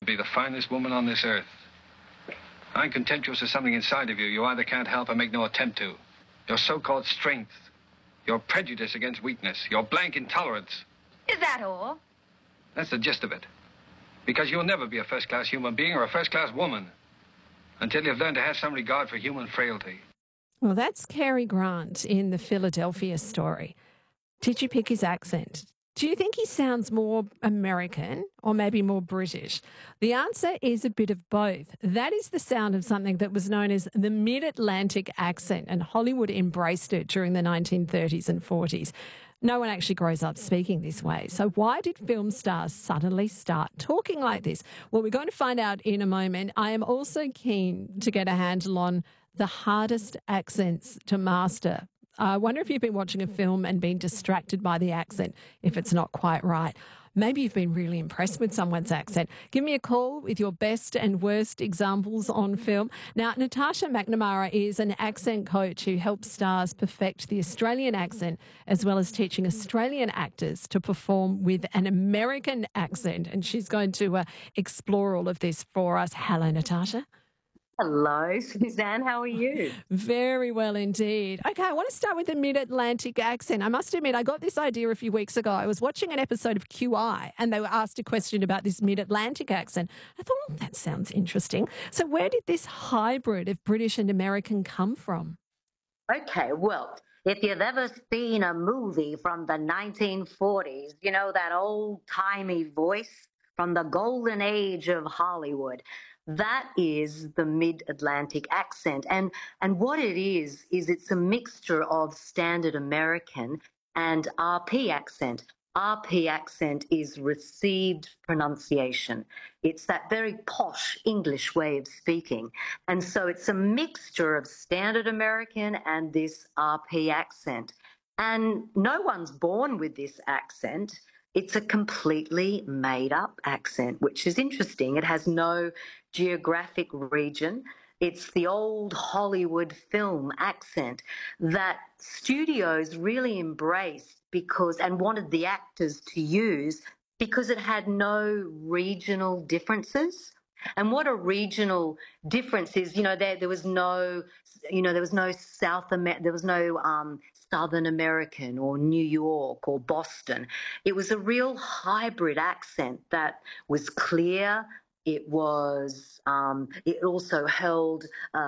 be the finest woman on this earth. I'm contemptuous of something inside of you you either can't help or make no attempt to. Your so-called strength, your prejudice against weakness, your blank intolerance. Is that all? That's the gist of it. Because you'll never be a first-class human being or a first-class woman until you've learned to have some regard for human frailty. Well, that's Cary Grant in the Philadelphia Story. Did you pick his accent? Do you think he sounds more American or maybe more British? The answer is a bit of both. That is the sound of something that was known as the Mid-Atlantic accent, and Hollywood embraced it during the 1930s and 40s. No one actually grows up speaking this way. So why did film stars suddenly start talking like this? Well, we're going to find out in a moment. I am also keen to get a handle on the hardest accents to master. I wonder if you've been watching a film and been distracted by the accent if it's not quite right. Maybe you've been really impressed with someone's accent. Give me a call with your best and worst examples on film. Now, Natasha McNamara is an accent coach who helps stars perfect the Australian accent, as well as teaching Australian actors to perform with an American accent. And she's going to explore all of this for us. Hello, Natasha. Hello, Suzanne. How are you? Very well indeed. Okay, I want to start with the Mid-Atlantic accent. I must admit, I got this idea a few weeks ago. I was watching an episode of QI and they were asked a question about this Mid-Atlantic accent. I thought, oh, that sounds interesting. So where did this hybrid of British and American come from? Okay, well, if you've ever seen a movie from the 1940s, you know, that old-timey voice from the golden age of Hollywood, that is the Mid-Atlantic accent. And what it is it's a mixture of standard American and RP accent. RP accent is received pronunciation. It's that very posh English way of speaking. And so it's a mixture of standard American and this RP accent. And no one's born with this accent. It's a completely made-up accent, which is interesting. It has no geographic region. It's the old Hollywood film accent that studios really embraced and wanted the actors to use because it had no regional differences. And what a regional difference is, there was no Southern American or New York or Boston. It was a real hybrid accent that was clear. It was. It also held,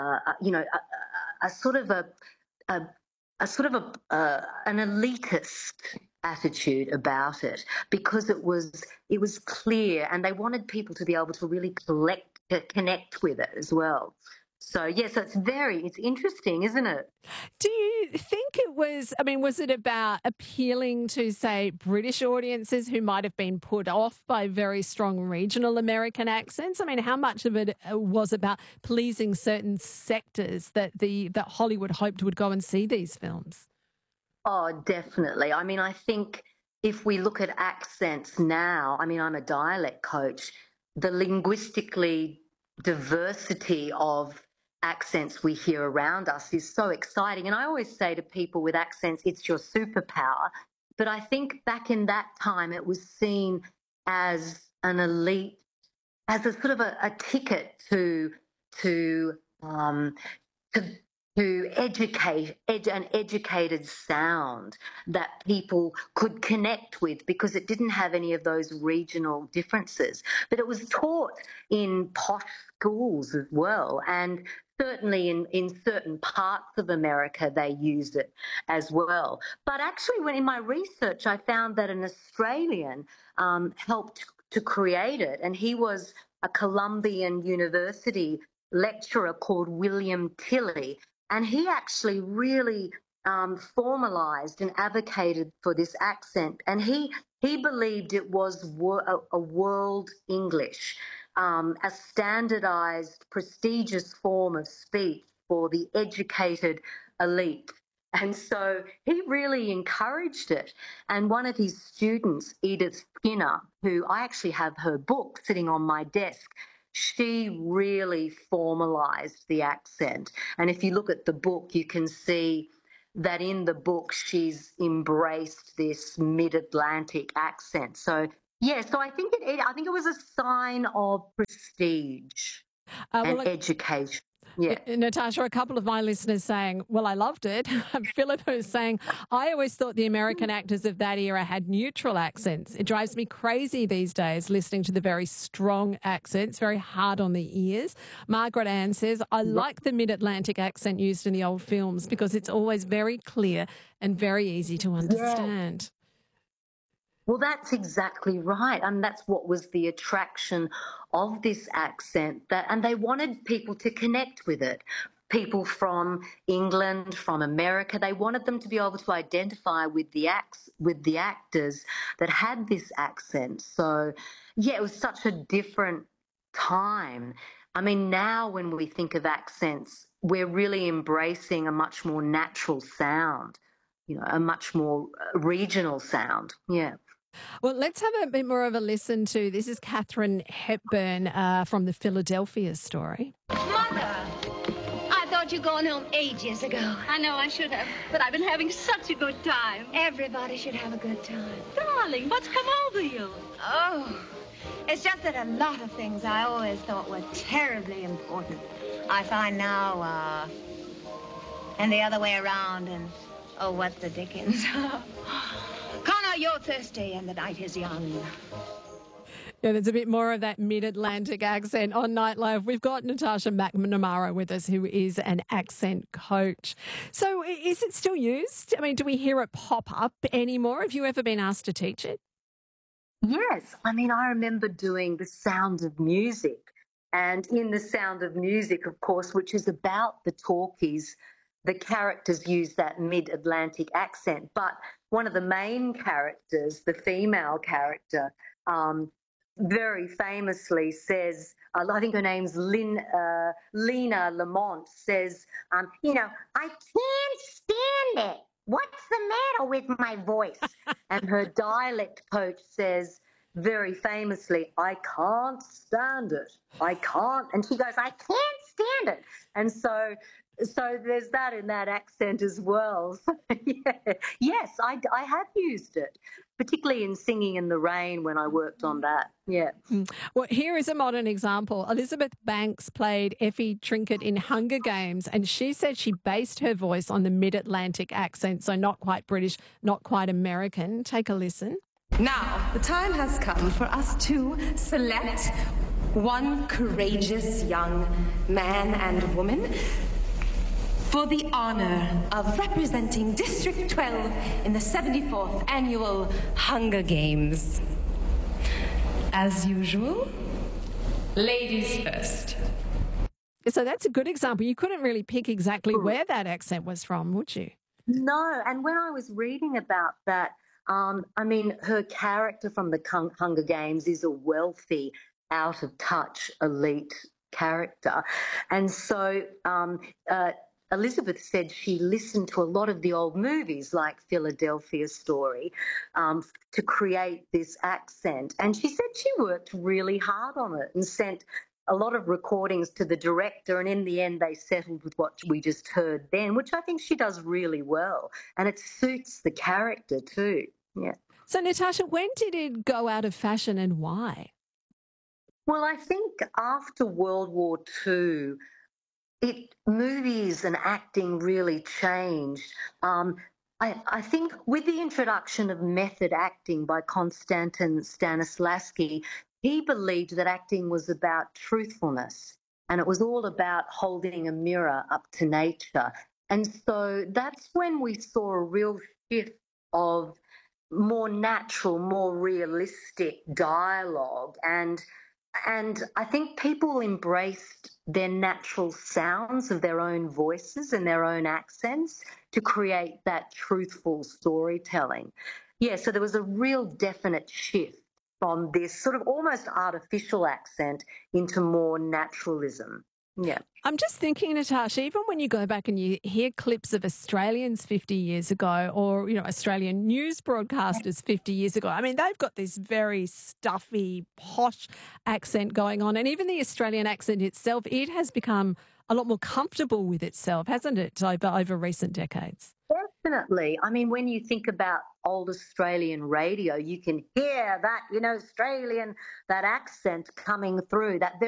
a sort of an elitist attitude about it because it was clear, and they wanted people to be able to really connect with it as well. So, so it's interesting, isn't it? Do you think it was it about appealing to, say, British audiences who might have been put off by very strong regional American accents? I mean, how much of it was about pleasing certain sectors that Hollywood hoped would go and see these films? Oh, definitely. I mean, I think if we look at accents now, I mean, I'm a dialect coach, the linguistically diversity of accents we hear around us is so exciting. And I always say to people with accents, it's your superpower. But I think back in that time, it was seen as an elite, as a sort of a ticket to educate an educated sound that people could connect with because it didn't have any of those regional differences. But it was taught in posh schools as well, and certainly in certain parts of America they used it as well. But actually, when in my research I found that an Australian helped to create it, and he was a Columbian University lecturer called William Tilley. And he actually really formalized and advocated for this accent. And he believed it was a world English, a standardized, prestigious form of speech for the educated elite. And so he really encouraged it. And one of his students, Edith Skinner, who I actually have her book sitting on my desk, she really formalized the accent. And if you look at the book, you can see that in the book she's embraced this Mid-Atlantic accent. So Yeah, so I think it was a sign of prestige and education. Yeah. Natasha, a couple of my listeners saying, well, I loved it. Philip who's saying, I always thought the American actors of that era had neutral accents. It drives me crazy these days listening to the very strong accents, very hard on the ears. Margaret Ann says, I like the mid-Atlantic accent used in the old films because it's always very clear and very easy to understand. Yeah. Well, that's exactly right. And that's what was the attraction of this accent, and they wanted people to connect with it. People from England, from America, they wanted them to be able to identify with the actors that had this accent. So, yeah, it was such a different time. I mean, now when we think of accents, we're really embracing a much more natural sound, a much more regional sound. Yeah. Well, let's have a bit more of a listen to, this is Katharine Hepburn from the Philadelphia Story. Mother, I thought you'd gone home ages ago. I know I should have, but I've been having such a good time. Everybody should have a good time. Darling, what's come over you? Oh, it's just that a lot of things I always thought were terribly important, I find now, and the other way around, and oh, what the dickens. Connor, you're thirsty and the night is young. Yeah, there's a bit more of that mid-Atlantic accent on Nightlife. We've got Natasha McNamara with us, who is an accent coach. So is it still used? I mean, do we hear it pop up anymore? Have you ever been asked to teach it? Yes. I mean, I remember doing The Sound of Music. And in The Sound of Music, of course, which is about the talkies, the characters use that mid-Atlantic accent. But one of the main characters, the female character, very famously says, I think her name's Lena Lamont, says, I can't stand it. What's the matter with my voice? And her dialect coach says, very famously, I can't stand it. I can't. And she goes, I can't stand it. And so there's that in that accent as well. So, yeah. Yes, I have used it, particularly in Singing in the Rain when I worked on that. Yeah. Well, here is a modern example. Elizabeth Banks played Effie Trinket in Hunger Games, and she said she based her voice on the mid-Atlantic accent, so not quite British, not quite American. Take a listen. Now, the time has come for us to select one courageous young man and woman for the honor of representing District 12 in the 74th Annual Hunger Games. As usual, ladies first. So that's a good example. You couldn't really pick exactly where that accent was from, would you? No, and when I was reading about that, I mean, her character from the Hunger Games is a wealthy, out-of-touch, elite character. And so Elizabeth said she listened to a lot of the old movies like Philadelphia Story to create this accent. And she said she worked really hard on it and sent a lot of recordings to the director. And in the end, they settled with what we just heard then, which I think she does really well. And it suits the character too. Yeah. So, Natasha, when did it go out of fashion and why? Well, I think after World War II, movies and acting really changed. I think with the introduction of method acting by Konstantin Stanislavski, he believed that acting was about truthfulness and it was all about holding a mirror up to nature. And so that's when we saw a real shift of more natural, more realistic dialogue. And I think people embraced their natural sounds of their own voices and their own accents to create that truthful storytelling. Yeah, so there was a real definite shift from this sort of almost artificial accent into more naturalism. Yeah. I'm just thinking, Natasha, even when you go back and you hear clips of Australians 50 years ago or, Australian news broadcasters 50 years ago, I mean, they've got this very stuffy, posh accent going on. And even the Australian accent itself, it has become a lot more comfortable with itself, hasn't it, over recent decades? Definitely. I mean, when you think about old Australian radio, you can hear that, Australian, that accent coming through, that